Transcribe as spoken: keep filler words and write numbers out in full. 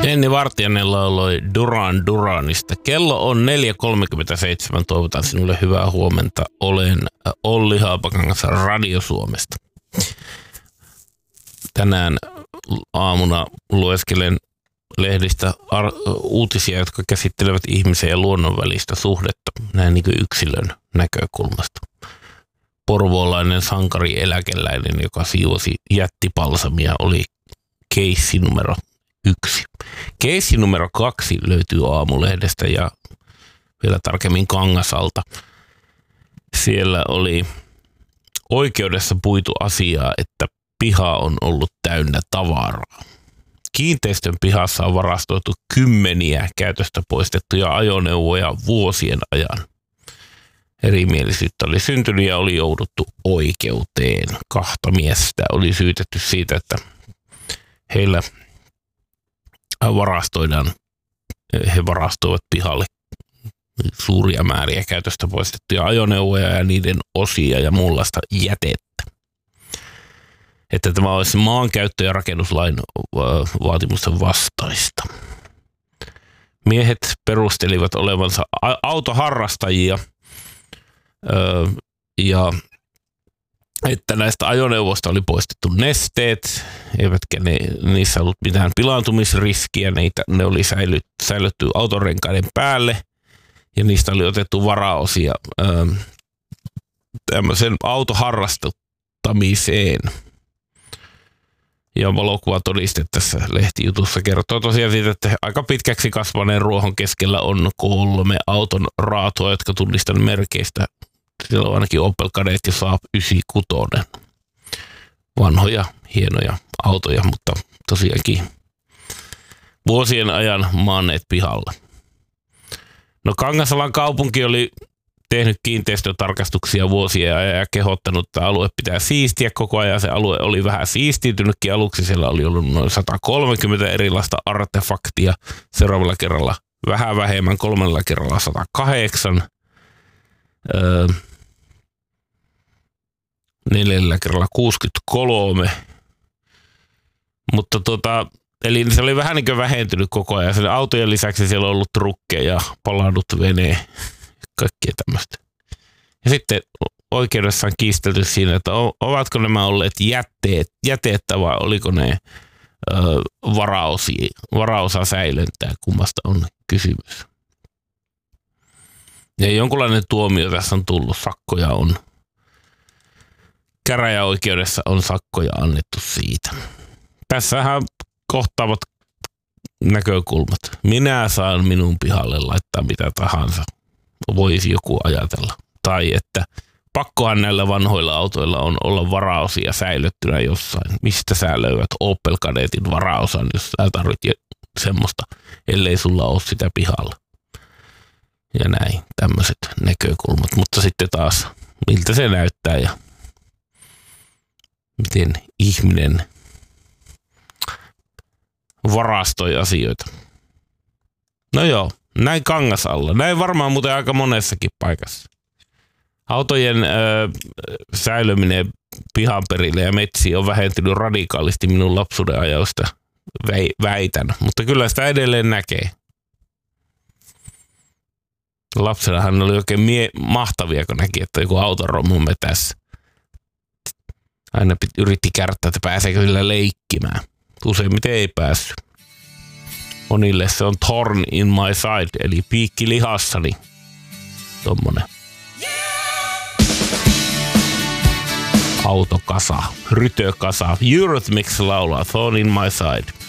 Jenni Vartijainen lauloi Duran Duranista. Kello on neljä kolmekymmentäseitsemän. Toivotan sinulle hyvää huomenta. Olen Olli Haapakangas Radio Suomesta. Tänään aamuna lueskelen lehdistä ar- uutisia, jotka käsittelevät ihmisen ja luonnon välistä suhdetta näin niin kuin yksilön näkökulmasta. Porvoolainen sankari eläkeläinen, joka siivosi jättipalsamia, oli keissi numero yksi. Keissi numero kaksi löytyy Aamulehdestä ja vielä tarkemmin Kangasalta. Siellä oli oikeudessa puitu asiaa, että piha on ollut täynnä tavaraa. Kiinteistön pihassa on varastoitu kymmeniä käytöstä poistettuja ajoneuvoja vuosien ajan. Erimielisyyttä oli syntynyt ja oli jouduttu oikeuteen. Kahta miestä oli syytetty siitä, että heillä varastoidaan, he varastoivat pihalle suuria määriä käytöstä poistettuja ajoneuvoja ja niiden osia ja muunlaista jätettä. Että tämä olisi maankäyttö- ja rakennuslain vaatimusten vastaista. Miehet perustelivat olevansa autoharrastajia ja että näistä ajoneuvoista oli poistettu nesteet, eivätkä ne, niissä ollut mitään pilaantumisriskiä, niitä, ne oli säilyt, säilytty autorenkaiden päälle ja niistä oli otettu varaosia ää, tämmöisen autoharrastuttamiseen. Ja valokuvatoiste tässä lehtijutussa kertoo tosiaan siitä, että aika pitkäksi kasvaneen ruohon keskellä on kolme auton raatoa, jotka tunnistan merkeistä. Siellä on ainakin Opel Kadett ja Saab yhdeksänkymmentäkuusi. Vanhoja, hienoja autoja, mutta tosiaankin vuosien ajan maanneet pihalla. No Kangasalan kaupunki oli tehnyt kiinteistötarkastuksia vuosia ajan ja kehottanut, että alue pitää siistiä koko ajan. Se alue oli vähän siistiytynytkin aluksi. Siellä oli ollut noin sata kolmekymmentä erilaista artefaktia. Seuraavalla kerralla vähän vähemmän, kolmannella kerralla sata kahdeksan. Öö, neljällä kerralla kuusikymmentäkolme. Mutta tota, eli se oli vähän niin kuin vähentynyt koko ajan. Sen autojen lisäksi siellä on ollut trukkeja, palannut vene, kaikkea tämmöistä. Ja sitten oikeudessa on kiistelty siinä, että ovatko nämä olleet jätteet, jätettä vai oliko ne ö, varaosia, varaosa säilöntää, kummasta on kysymys. Ja jonkunlainen tuomio tässä on tullut, sakkoja on. Käräjäoikeudessa on sakkoja annettu siitä. Tässähän kohtaavat näkökulmat. Minä saan minun pihalle laittaa mitä tahansa. Voisi joku ajatella. Tai että pakkohan näillä vanhoilla autoilla on olla varaosia säilyttynä jossain. Mistä sä löydät Opel Kadettin varaosan, jos sä tarvitset semmoista, ellei sulla ole sitä pihalla. Ja näin, tämmöiset näkökulmat. Mutta sitten taas, miltä se näyttää ja miten ihminen varastoi asioita. No joo, näin Kangasalla. Näin varmaan muuten aika monessakin paikassa. Autojen ö, säilyminen pihan perille ja metsiin on vähentynyt radikaalisti minun lapsuuden ajoista, väitän. Mutta kyllä sitä edelleen näkee. Lapsenahan oli oikein mie- mahtavia, kun näki, että joku autorommu metässä. Aina pit, yritti kärttää, että pääseekö sillä leikkimään. Useimmiten ei päässyt. Monille se on thorn in my side, eli piikki lihassani. Tommonen. Autokasa, rytökasa. Eurythmics laulaa thorn in my side.